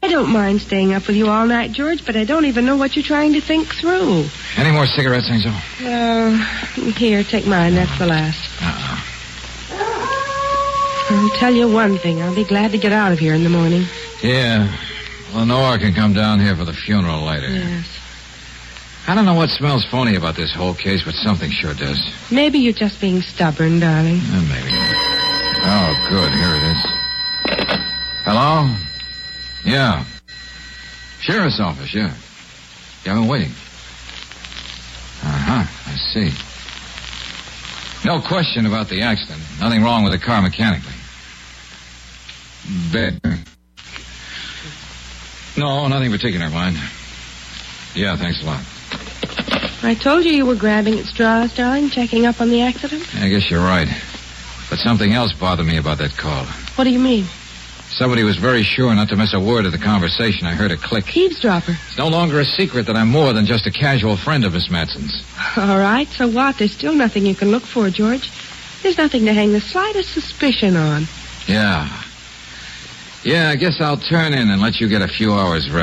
don't mind staying up with you all night, George, but I don't even know what you're trying to think through. Any more cigarettes, Angel? Here, take mine. That's the last. I'll tell you one thing. I'll be glad to get out of here in the morning. Yeah. Lenore can come down here for the funeral later. Yes. I don't know what smells phony about this whole case, but something sure does. Maybe you're just being stubborn, darling. Maybe. Oh, good. Here it is. Hello? Yeah. Sheriff's office, yeah. Yeah, I'm waiting. Uh-huh, I see. No question about the accident. Nothing wrong with the car mechanically. Better. No, nothing particular, mind. Yeah, thanks a lot. I told you were grabbing at straws, darling, checking up on the accident. I guess you're right. But something else bothered me about that call. What do you mean? Somebody was very sure not to miss a word of the conversation. I heard a click. Eavesdropper. It's no longer a secret that I'm more than just a casual friend of Miss Matson's. All right, so what? There's still nothing you can look for, George. There's nothing to hang the slightest suspicion on. Yeah. Yeah, I guess I'll turn in and let you get a few hours rest.